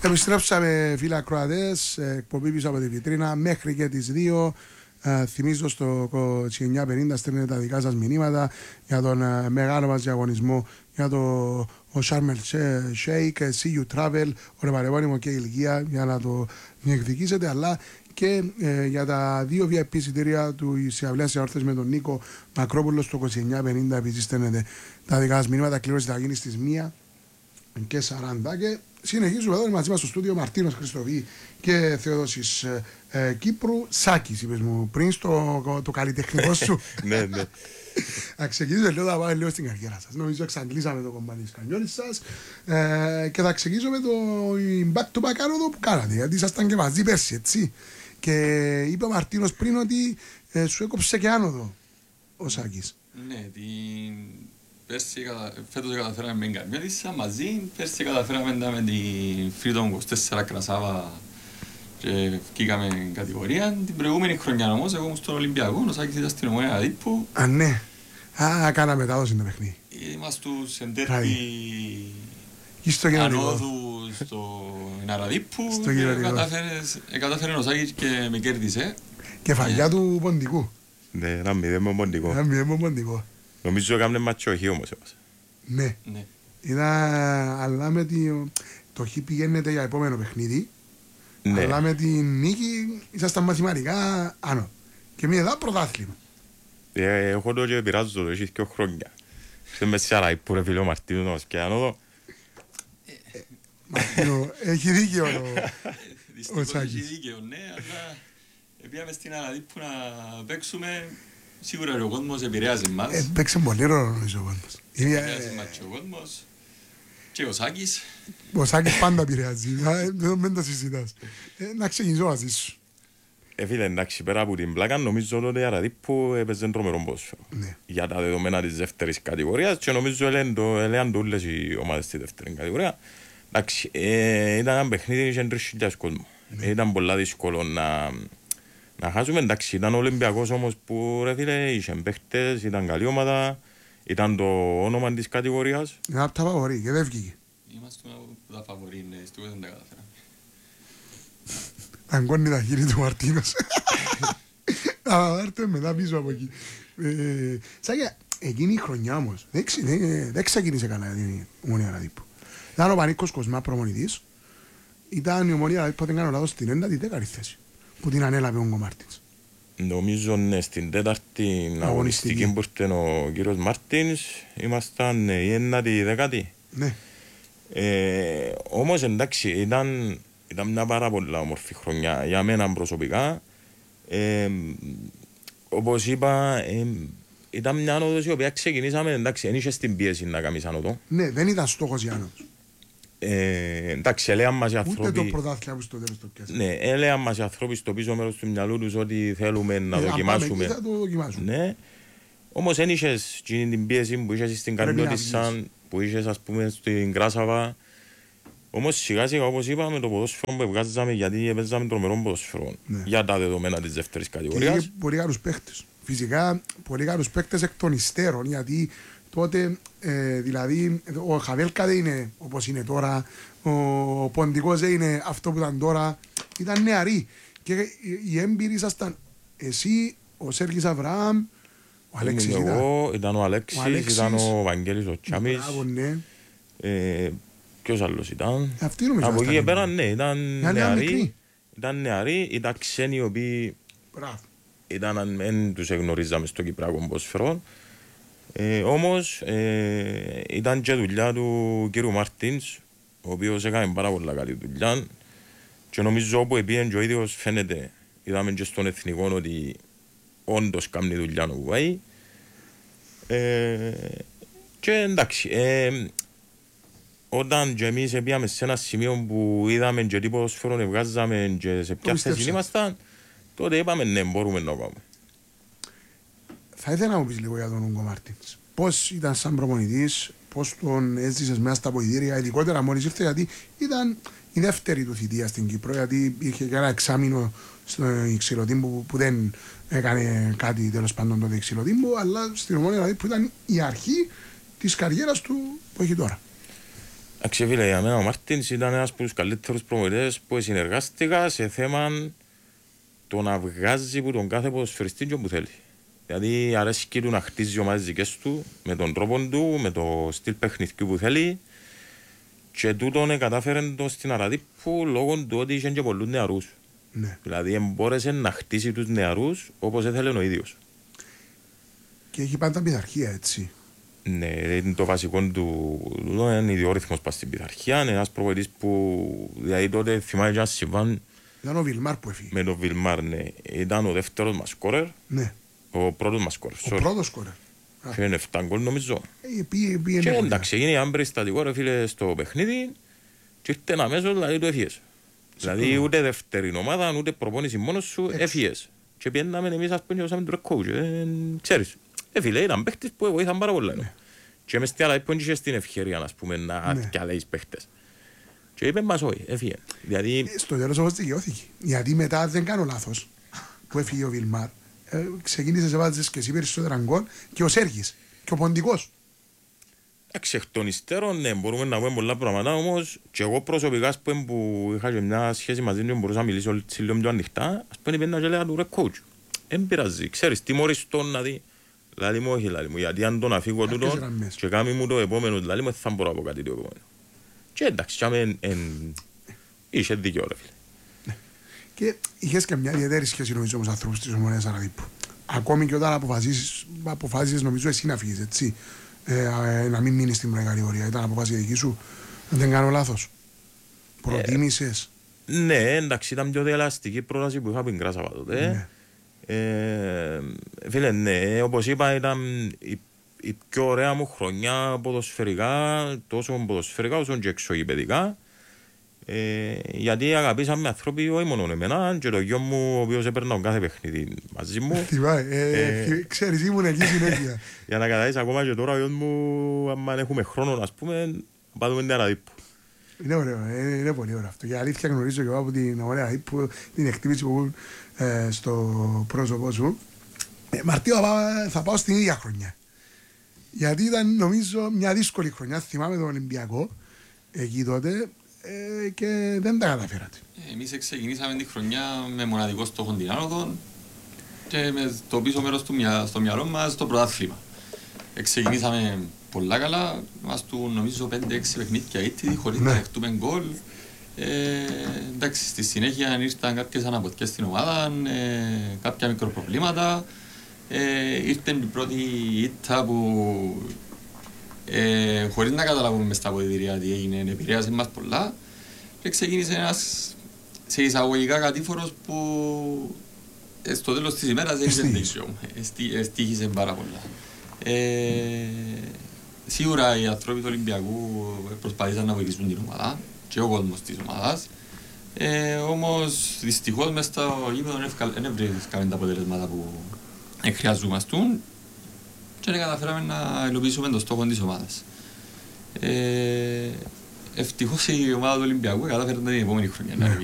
Επιστρέψαμε φίλοι ακροατές, εκπομπή πίσω από τη βιτρίνα μέχρι και τις 2. Θυμίζω στο 2950 στέλνετε τα δικά σας μηνύματα για τον μεγάλο μας διαγωνισμό για το Sharm el Sheikh, See You Travel, ορεπαρεπώνυμο και ηλικία για να το διεκδικήσετε, αλλά και για τα 2 VIP εισιτήρια του Ιαυλίας Εορθές με τον Νίκο Μακρόπουλο στο 2950. Επίσης στέλνετε τα δικά σας μηνύματα, κλήρωση θα γίνει στις 1 και 40 και συνεχίζουμε εδώ μαζί μας στο στούντιο Μαρτίνος Χριστοβή και Θεοδόσης Κύπρου. Σάκης είπες μου πριν το καλλιτεχνικό σου. Ναι, ναι. Να ξεκινήσουμε λίγο, θα πάμε λίγο στην καριέρα σας. Νομίζω εξαντλήσαμε το κομμάτι της καριέρας σας και θα ξεκινήσουμε το back to back άνοδο που κάνατε, γιατί ήσασταν και μαζί πέρσι, έτσι. Και είπε ο Μαρτίνος πριν ότι σου έκοψε και άνοδο ο Σάκης. Ναι, φέτος καταφέραμε με Καρμιώτισσα μαζί, πέρσι καταφέραμε με τη Freedom 24 Κρασάβα και βγήκαμε κατηγορία. Την προηγούμενη χρονιά όμως, εγώ ήμουν στον Ολυμπιακό, ο Σάκης ήταν στην Ομόνια Αραδίππου. Α, ναι. Κάνα μετάδοση το παιχνίδι. Είμαστε στους εντέρπι ανώδου στο Αραδίππου. Κατάφερε ο Σάκης και με κέρδισε. Κεφαλιά του Ποντικού. Ναι, ένα 0 με Ποντικό. Νομίζω έκαμε ματσοχή όμως. Ναι. Αλλά με το χ πηγαίνεται για επόμενο παιχνίδι. Ναι. Αλλά με την νίκη ήσασταν μαθηματικά άνω. Και μία εδώ πρωτάθλημα. Εγώ το και πειράζω το, έχει 2 χρόνια. Ξέρετε με σιάρα που ρε φίλε ο Μαρτίνου να μας πιάνω εδώ. Μαρτίνου, έχει δίκαιο ο Σάκης. Έχει δίκαιο, ναι, αλλά πήγαμε στην Αραδίππου να παίξουμε. Σίγουρα ο κόσμος επηρεάζει μας. Παίξε πολύ ρόλο νομίζω ο κόσμος. Επηρεάζει μας και ο κόσμος. Και ο Σάκης. Ο Σάκης πάντα επηρεάζει. Δεν το συζητάς. Να ξεκινήσω μαζί σου. Φίλε, εντάξει, πέρα από την πλάκα, νομίζω ότι η Αραδίππου έπαιζε τρομερό ποδόσφαιρο. Για τα δεδομένα της δεύτερης κατηγορίας και νομίζω έλεγαν το όλες οι ομάδες στη δεύτερη κατηγορία. Εντάξει, ήταν ένα παιχνίδι και 3.000 κόσμο. Ήταν πολλά δύσκολο να χάσουμε. Εντάξει, ήταν ο Ολυμπιακός όμως που ρε φίλε, είχε παίχτες, ήταν καλή ομάδα, ήταν το όνομα της κατηγορίας. Είναι από τα φαβορί και δεν βγήκε. Είμαστε από τα φαβορί, ναι, στο δεν τα καταφέραμε. Αγκώνει τα χείλη του Μαρτίνος. Θα έρθουμε μετά πίσω από εκεί. Σάκια, εκείνη η χρονιά όμως δεν ξεκίνησε καλά την Ομόνια Αραδίππου. Ήταν ο Πανίκος Κοσμά προμονητής. Ήταν η Ομόνια Αραδίππου, δεν κάνω λάθος, στην 9η θέση που την ανέλαβε ο Μάρτινς. Νομίζω ναι, στην 4η αγωνιστική που ήρθε ο κύριος Μάρτινς ήμασταν η 9η-10η. Ναι. Όμως εντάξει, ήταν μια πάρα πολλά όμορφη χρονιά για μένα προσωπικά. Όπως είπα, ήταν μια άνοδος η οποία ξεκινήσαμε, εντάξει, δεν είχε στην πίεση να κάνεις άνοδο. Ναι, δεν ήταν στόχος η άνοδος. Εντάξει, έλεγαν μας οι άνθρωποι. Ούτε το πρωτάθλημα που στο τέλος το πιάσαμε. Ναι, έλεγαν μας οι άνθρωποι στο πίσω μέρος του μυαλού τους ότι θέλουμε να δοκιμάσουμε. Θα το δοκιμάσουμε. Ναι. Όμως δεν είχες την πίεση που είχες στην Καρμιώτισσα, που είχες ας πούμε στην Κράσαβα. Όμως σιγά σιγά όπως είπαμε το ποδόσφαιρο που βγάζαμε, γιατί έπαιζαμε τρομερό ποδόσφαιρο για τα δεδομένα της δεύτερης κατηγορίας. Και πολύ καλούς παίχτες. Φυσικά πολύ καλούς παίχτες εκ των υστέρων, γιατί τότε δηλαδή ο Χαβέλκα δεν είναι όπως είναι τώρα, ο Ποντικός δεν είναι αυτό που ήταν τώρα, ήταν νεαροί και οι έμπειροι ήσασταν εσύ, ο Σέργης Αβραάμ, ο Αλέξης ήταν ο Αλέξης, ήταν ο Βαγγέλης ο Τσάμις, ποιος άλλος ήταν, από εκεί πέρα ναι, ήταν νεαροί, ήταν ξένοι οι οποίοι δεν τους εγνωρίζαμε στο Κυπριακό ποδόσφαιρο. Όμως ήταν και δουλειά του κύριου Μάρτινς, ο οποίος έκανε πάρα πολλά καλή δουλειά και νομίζω όπου επήγαινε και ο ίδιος φαίνεται, είδαμε και στον εθνικό ότι όντως κάνει δουλειά που πάει και εντάξει, όταν και εμείς πήγαμε σε ένα σημείο που είδαμε και τι ποδόσφαιρο βγάζαμε και σε ποια θέση ήμασταν, τότε είπαμε ναι, μπορούμε να κάνουμε. Θα ήθελα να μου πεις λίγο για τον Ούγκο Μάρτινς. Πώς ήταν σαν προπονητής, πώς τον έζησες μέσα στα ποηδήρια, ειδικότερα μόλις ήρθε, γιατί ήταν η δεύτερη του θητεία στην Κύπρο, γιατί είχε και ένα εξάμηνο στο Ξυλοτύμπου που δεν έκανε κάτι τέλος πάντων το Ξυλοτύμπου, αλλά στην Ομόνια δηλαδή που ήταν η αρχή της καριέρας του που έχει τώρα. Φίλε, για μένα ο Μάρτινς ήταν ένας από τους καλύτερους προπονητές που συνεργάστηκα σε θέμα το να βγάζει που τον κάθε ποδοσφαιριστή που θέλει. Δηλαδή αρέσκει του να χτίζει ομάδες δικές του, με τον τρόπο του, με το στυλ παιχνιδιού που θέλει και τούτον κατάφερε το στην Αραδίππου λόγω του ότι είχε και πολλούς νεαρούς. Ναι. Δηλαδή μπόρεσε να χτίσει τους νεαρούς όπως ήθελε ο ίδιος. Και έχει πάντα πειθαρχία, έτσι. Ναι, είναι το βασικό του, είναι ιδιόρυθμος πας στην πειθαρχία, είναι ένας προπονητής που δηλαδή τότε θυμάμαι και ένα συμβάν. Ήταν ο Βιλμάρ που έφυγε. Με τον Βιλμάρ, ναι. Ήταν ο δεύτερος μας σκόρερ. Ναι. Ο πρώτος μας σκόρερ. Ο πρώτος σκόρερ. Και είναι 7 γκολ νομίζω. Πήγε και εντάξει, έγινε άμπρη στατικό ρε φίλε στο παιχνίδι και ήρθε αμέσως δηλαδή το έφυγες. Δηλαδή ούτε δεύτερη ομάδα, ούτε προπόνηση μόνος σου, έφυγες. Και πιέναμε εμείς ας πούμε και ώσαμε τον coach. Ξέρεις, φίλε, ήταν παίχτες που βοήθαν πάρα πολλά. Ναι. Και μες στην άλλα είπαν και στην ευκαιρία ας πούμε, να διαλέγεις παίχτες. Και είπε μας όχι, έφυγε. Δηλαδή... Στο τέλος όμως δικαιώθηκε. Γιατί μετά δεν κάνω λάθος που έφυγε ο Βιλμάρ. Ξεκίνησε σε βάζεις και εσύ περισσότερα γκολ και ο Σέργης και ο Ποντικός. Εντάξει, εκ των υστέρων, ναι, μπορούμε να πούμε πολλά πράγματα, όμως και εγώ προσωπικά που είχα και μια σχέση μαζί του και μπορούσα να μιλήσω λίγο πιο ανοιχτά, ας πούμε πήγαινα και λέγα του ρε coach, δεν πειράζει, ξέρεις, τιμωρείς τον να δει, λάλη μου όχι λάλη μου, γιατί αν τον αφήγω τούτον και κάνει μου το επόμενο, λάλη μου θα μπορώ να πω κάτι το επόμενο. Και εντάξει, είχε δίκιο ρε φίλε. Και είχες και μια ιδιαίτερη σχέση νομίζω με τους ανθρώπους της Ομονίας Αραδίππου. Ακόμη και όταν αποφάσισες νομίζω εσύ να φύγεις, έτσι. Να μην μείνεις στην πρώτη κατηγορία. Ήταν αποφάση δική σου. Δεν κάνω λάθος. Προτίμησες. Ναι, εντάξει, ήταν πιο διαλαστική πρόταση που είχα πει Γκράσα τότε. Φίλε, ναι, όπως είπα, ήταν η πιο ωραία μου χρονιά ποδοσφαιρικά, τόσο ποδοσφαιρικά όσο και εξωγηπαιδικά. Γιατί αγαπήσαμε άνθρωποι όχι μόνο εμένα και το γιο μου ο οποίος έπαιρνα κάθε παιχνίδι μαζί μου. Ξέρεις ήμουν εκεί συνέχεια. Για να καταλάβεις ακόμα και τώρα ο γιος μου αν έχουμε χρόνο να πούμε πάμε την Αραδίππου. Είναι ωραίο, είναι πολύ ωραίο αυτό. Για αλήθεια γνωρίζω και εγώ από την Ομονία Αραδίππου την εκτίμηση που στο πρόσωπό σου. Μαρτίο θα πάω στην ίδια χρονιά. Γιατί ήταν νομίζω μια δύσκολη χρονιά. Θυμάμαι τον Ολυμπιακό εκεί τότε. Και δεν τα καταφέρατε. Εμείς ξεκινήσαμε τη χρονιά με μοναδικό στόχο την άνοδο και με το πίσω μέρος στο μυαλό μας το πρωτάθλημα. Ξεκινήσαμε πολλά καλά, μας του νομίζω 5-6 παιχνίδια ήττοι χωρίς να δεχτούμε γκολ. Εντάξει, στη συνέχεια ήρθαν κάποιες αναποτιές στην ομάδα, κάποια μικροπροβλήματα. Ήρθε η πρώτη ήττα που χωρίς να καταλάβουμε μες στα αποδυτήρια τι έγινε, επηρέασε μας πολλά και ξεκίνησε ένας σε εισαγωγικά κατήφορος που στο τέλος της ημέρας δεν είχε δίκιο. Εστίχησε πάρα πολλά. Σίγουρα οι άνθρωποι του Ολυμπιακού προσπαθήσαν να βοηθήσουν την ομάδα και ο κόσμος της ομάδας. Όμως δυστυχώς μες στο γήπεδο δεν βρήκαμε τα αποτελέσματα που χρειαζόμαστούν και δεν καταφέραμε να υλοποιήσουμε τον στόχο της ομάδας. Ευτυχώς η ομάδα του Ολυμπιακού κατάφερε την επόμενη χρονιά.